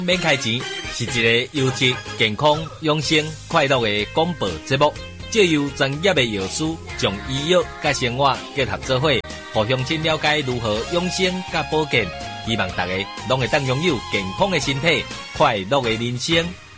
免开钱，是一个优质、健康、养生、快乐的广播节目。借由专业的药师，将医药甲生活结合做伙，互乡亲了解如何养生甲保健。希望大家拢会当拥有健康的身体、快乐的人生。